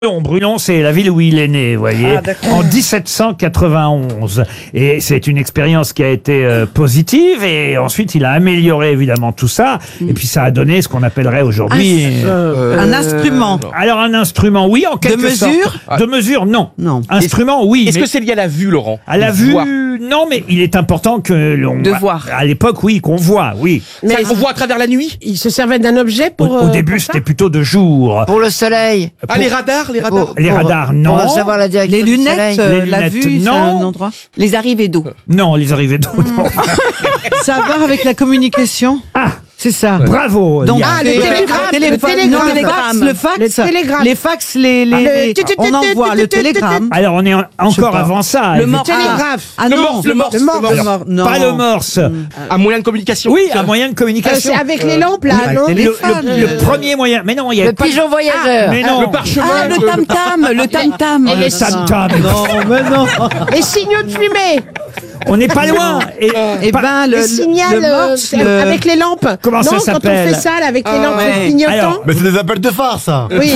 Brulon, c'est la ville où il est né, vous voyez, en 1791. Et c'est une expérience qui a été positive, et ensuite il a amélioré évidemment tout ça, et puis ça a donné ce qu'on appellerait aujourd'hui... un instrument. Alors un instrument, oui, en quelque sorte. De mesure, non. Instrument, oui. Est-ce que c'est lié à la vue, Laurent? À la vue, non, mais il est important que l'on... De voir. À l'époque, oui, qu'on voit, oui. Mais on voit à travers la nuit? Il se servait d'un objet pour... Au début, c'était plutôt de jour. Pour le soleil. Ah, les radars? Les radars, non. Pour savoir la direction Les du lunettes, soleil. la lunettes, vue, c'est non. un endroit. Les arrivées d'eau. Non, les arrivées d'eau, non. Ça a à voir avec la communication. Ah, C'est ça. bravo. Donc, Liane. le télégramme. non, le fax, Le télégraphe. les fax, on le envoie le télégramme. Alors, on est encore avant ça. Le effectivement. télégraphe. Ah Le non, morse, le morse. non. Pas le morse. Un moyen de communication? Oui, un moyen de communication. C'est avec les lampes, là, non? Le premier moyen. Mais non, il y a Le pigeon voyageur. Mais non. Le parchemin? Ah, le tam-tam, le tam-tam. Et les Tam-tam. Non, mais non. Les signaux de fumée. On n'est pas loin. Eh ben, Le signal morse, avec les lampes. Comment ça non, s'appelle? quand on fait ça, là, avec les lampes ouais. clignotants. Alors, Mais c'est des appels de phare, ça. Oui.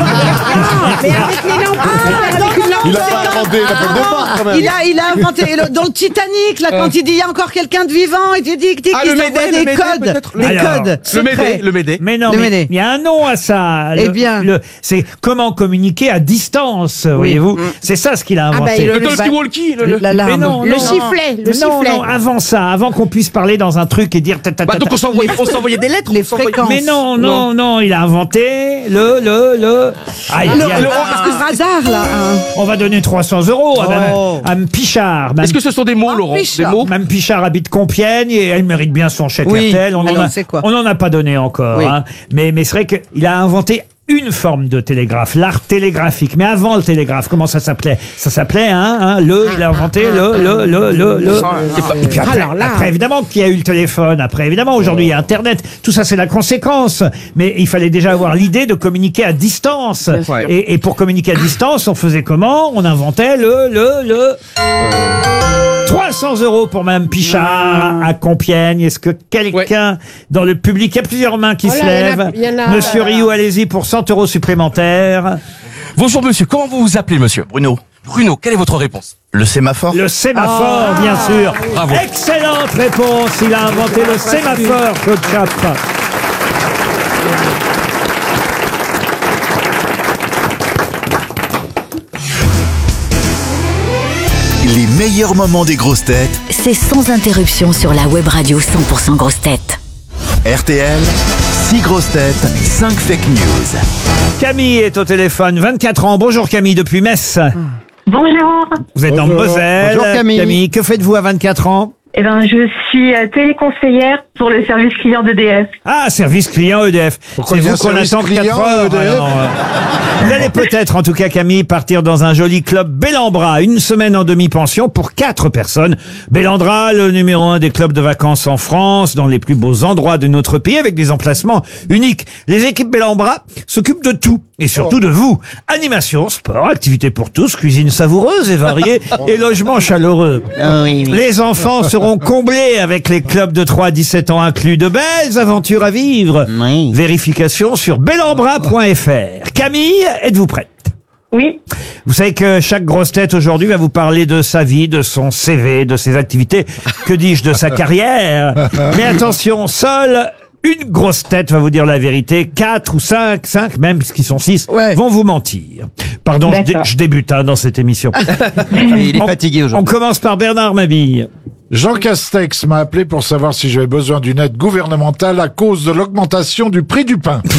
Mais avec les lampes. avec une lampe. Il a pas inventé l'appel de phare, quand même. il a inventé dans le Titanic, là, quand il dit il y a encore quelqu'un de vivant, il dit qu'il Ah, le s'envoie Médée, des le Médée, codes, peut-être. des Alors, codes. Le Médée, secrets. le Médée. mais non, Le mais Médée. il y a un nom à ça. Eh bien. C'est comment communiquer à distance, voyez-vous. C'est ça ce qu'il a inventé. Le talkie-walkie? L'alarme. Mais non, Le non. sifflet. Le Non, sifflet. non, avant ça, avant qu'on puisse parler dans un truc et dire... Bah, donc on s'envoyait des lettres? Les fréquences. Mais non, il a inventé le... Aïe, aïe, aïe. Radar, là. On va donner 300 € à Mme Pichard. Est-ce que ce sont des mots, Laurent? Des Pichard. mots? Mme Pichard habite Compiègne et elle mérite bien son chèque Oui, RTL. On alors, c'est quoi? en a pas donné encore. Oui. Hein. Mais c'est vrai qu'il a inventé une forme de télégraphe, l'art télégraphique. Mais avant le télégraphe, comment ça s'appelait? Ça s'appelait, il a inventé Et puis après, évidemment, qu'il y a eu le téléphone. Après, évidemment, aujourd'hui, il y a Internet. Tout ça, c'est la conséquence. Mais il fallait déjà avoir l'idée de communiquer à distance. Ouais. Et pour communiquer à distance, on faisait comment? On inventait 300 € pour Mme Pichard à Compiègne. Est-ce que quelqu'un dans le public, il y a plusieurs mains qui se lèvent. il y en a. Monsieur Rioux, allez-y pour 100 € supplémentaires. Bonjour monsieur, comment vous vous appelez monsieur? Bruno. Bruno, quelle est votre réponse? Le sémaphore. Le sémaphore, bien sûr. Bravo. Excellente réponse. Il a inventé le sémaphore, Claude Chappe. Les meilleurs moments des grosses têtes, C'est sans interruption sur la web radio 100% grosses têtes. RTL, 6 grosses têtes, 5 fake news. Camille est au téléphone, 24 ans. Bonjour Camille, depuis Metz. Bonjour. Vous êtes dans le Moselle. Bonjour, Camille. Que faites-vous à 24 ans? Eh ben, je suis téléconseillère pour le service client d'EDF. Ah, service client EDF. Pourquoi C'est il y a vous qu'on service attend client 4 heures. EDF? Alors, vous allez peut-être, en tout cas Camille, partir dans un joli club Bellambra. Une semaine en demi-pension pour 4 personnes. Bellambra, le numéro 1 des clubs de vacances en France, dans les plus beaux endroits de notre pays, avec des emplacements uniques. Les équipes Bellambra s'occupent de tout, et surtout de vous. Animation, sport, activités pour tous, cuisine savoureuse et variée, et logement chaleureux. Les enfants seront comblés avec les clubs de 3 à 17 ans inclus. De belles aventures à vivre. Oui. Vérification sur bellambra.fr. Camille, êtes-vous prête? Oui. Vous savez que chaque grosse tête aujourd'hui va vous parler de sa vie, de son CV, de ses activités, que dis-je, de sa carrière. Mais attention, seule une grosse tête va vous dire la vérité. 4 ou 5 même, puisqu'ils sont 6, vont vous mentir. Pardon, D'accord. je débute dans cette émission. Il est fatigué On aujourd'hui. commence par Bernard Mabille. Jean Castex m'a appelé pour savoir si j'avais besoin d'une aide gouvernementale à cause de l'augmentation du prix du pain.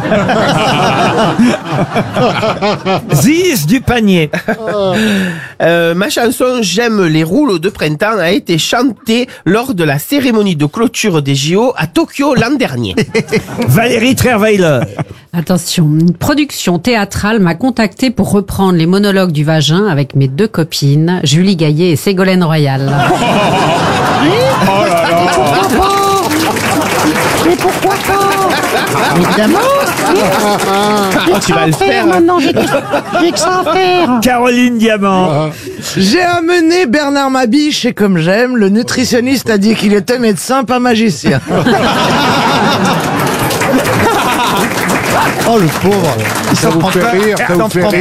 Ziz du panier. Ma chanson J'aime les rouleaux de printemps a été chantée lors de la cérémonie de clôture des JO à Tokyo l'an dernier. Valérie Trierweiler. Attention, une production théâtrale m'a contacté pour reprendre les monologues du vagin avec mes 2 copines, Julie Gaillet et Ségolène Royal. Mais pourquoi pas? Évidemment. Tu vas le faire. Maintenant, j'ai que ça à faire. Caroline Diamant. J'ai amené Bernard Mabille chez Comme J'aime. Le nutritionniste a dit qu'il était médecin, pas magicien. Oh, le pauvre. Il Ça s'en vous prend fait pas. rire, ça Il vous s'en fait prend rire.